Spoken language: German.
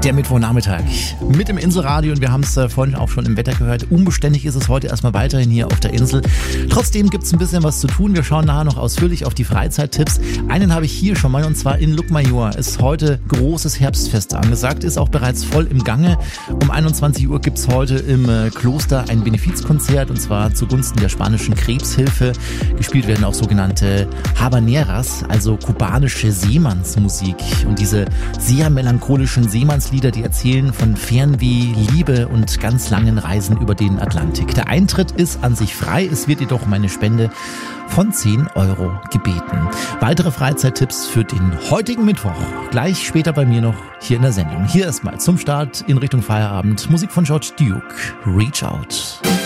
Der Mittwochnachmittag mit dem Inselradio und wir haben es vorhin auch schon im Wetter gehört. Unbeständig ist es heute erstmal weiterhin hier auf der Insel. Trotzdem gibt es ein bisschen was zu tun. Wir schauen nachher noch ausführlich auf die Freizeittipps. Einen habe ich hier schon mal und zwar in Llucmajor. Ist heute großes Herbstfest angesagt, ist auch bereits voll im Gange. Um 21 Uhr gibt es heute im Kloster ein Benefizkonzert und zwar zugunsten der spanischen Krebshilfe. Gespielt werden auch sogenannte Habaneras, also kubanische Seemannsmusik. Und diese sehr melancholischen Seemannslieder, die erzählen von Fernweh, Liebe und ganz langen Reisen über den Atlantik. Der Eintritt ist an sich frei, es wird jedoch um eine Spende von 10 € gebeten. Weitere Freizeittipps für den heutigen Mittwoch gleich später bei mir noch hier in der Sendung. Hier erstmal zum Start in Richtung Feierabend Musik von George Duke, Reach Out.